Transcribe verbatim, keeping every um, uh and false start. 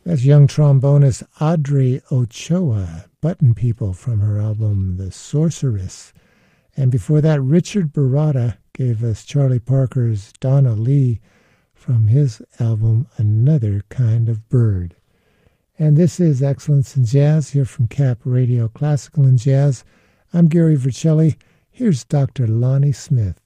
That's young trombonist Audrey Ochoa, Button People, from her album The Sorceress. And before that, Richard Baratta gave us Charlie Parker's Donna Lee from his album Another Kind of Bird. And this is Excellence in Jazz here from Cap Radio Classical and Jazz. I'm Gary Vercelli. Here's Doctor Lonnie Smith.